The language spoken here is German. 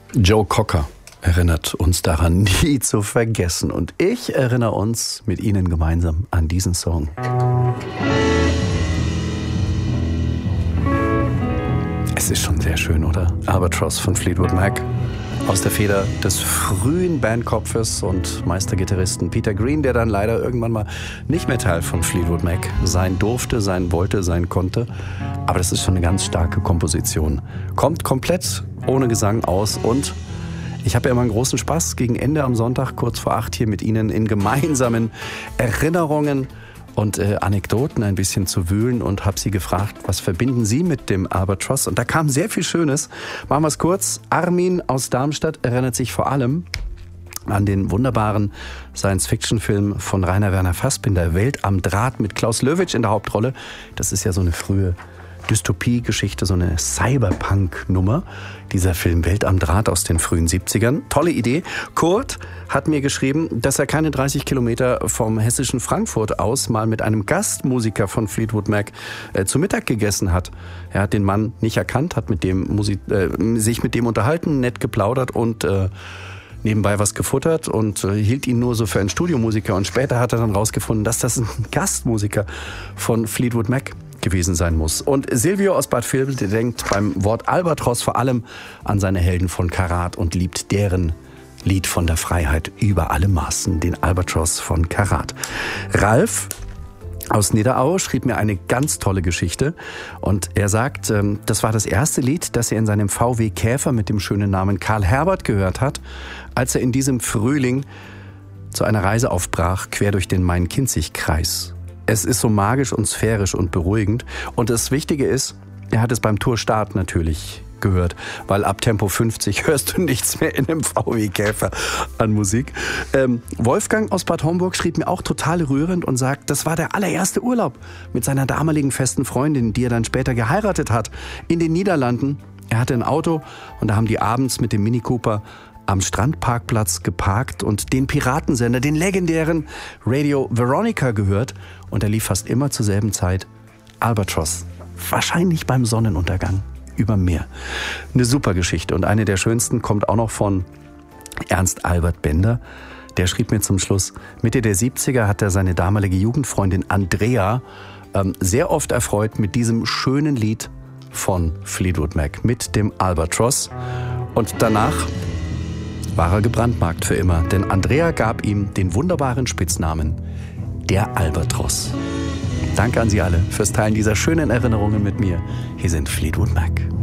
Joe Cocker erinnert uns daran, nie zu vergessen. Und ich erinnere uns mit Ihnen gemeinsam an diesen Song. Es ist schon sehr schön, oder? Albatross von Fleetwood Mac. Aus der Feder des frühen Bandkopfes und Meistergitarristen Peter Green, der dann leider irgendwann mal nicht mehr Teil von Fleetwood Mac sein durfte, sein wollte, sein konnte. Aber das ist schon eine ganz starke Komposition. Kommt komplett ohne Gesang aus und ich habe ja immer einen großen Spaß gegen Ende am Sonntag, kurz vor 8 hier mit Ihnen in gemeinsamen Erinnerungen und Anekdoten ein bisschen zu wühlen und habe Sie gefragt, was verbinden Sie mit dem Albatross? Und da kam sehr viel Schönes. Machen wir es kurz. Armin aus Darmstadt erinnert sich vor allem an den wunderbaren Science-Fiction-Film von Rainer Werner Fassbinder, Welt am Draht mit Klaus Löwitsch in der Hauptrolle. Das ist ja so eine frühe Dystopie-Geschichte, so eine Cyberpunk-Nummer. Dieser Film Welt am Draht aus den frühen 70ern. Tolle Idee. Kurt hat mir geschrieben, dass er keine 30 Kilometer vom hessischen Frankfurt aus mal mit einem Gastmusiker von Fleetwood Mac zu Mittag gegessen hat. Er hat den Mann nicht erkannt, hat mit dem sich mit dem unterhalten, nett geplaudert und nebenbei was gefuttert und hielt ihn nur so für einen Studiomusiker. Und später hat er dann rausgefunden, dass das ein Gastmusiker von Fleetwood Mac gewesen sein muss. Und Silvio aus Bad Vilbel denkt beim Wort Albatross vor allem an seine Helden von Karat und liebt deren Lied von der Freiheit über alle Maßen, den Albatross von Karat. Ralf aus Niederau schrieb mir eine ganz tolle Geschichte und er sagt, das war das erste Lied, das er in seinem VW Käfer mit dem schönen Namen Karl Herbert gehört hat, als er in diesem Frühling zu einer Reise aufbrach, quer durch den Main-Kinzig-Kreis. Es ist so magisch und sphärisch und beruhigend. Und das Wichtige ist, er hat es beim Tourstart natürlich gehört, weil ab Tempo 50 hörst du nichts mehr in einem VW-Käfer an Musik. Wolfgang aus Bad Homburg schrieb mir auch total rührend und sagt, das war der allererste Urlaub mit seiner damaligen festen Freundin, die er dann später geheiratet hat, in den Niederlanden. Er hatte ein Auto und da haben die abends mit dem Mini Cooper am Strandparkplatz geparkt und den Piratensender, den legendären Radio Veronica gehört. Und er lief fast immer zur selben Zeit Albatross. Wahrscheinlich beim Sonnenuntergang über Meer. Eine super Geschichte. Und eine der schönsten kommt auch noch von Ernst Albert Bender. Der schrieb mir zum Schluss, Mitte der 70er hat er seine damalige Jugendfreundin Andrea sehr oft erfreut mit diesem schönen Lied von Fleetwood Mac, mit dem Albatross. Und danach war er gebrandmarkt für immer, denn Andrea gab ihm den wunderbaren Spitznamen der Albatross. Danke an Sie alle fürs Teilen dieser schönen Erinnerungen mit mir. Hier sind Fleetwood Mac.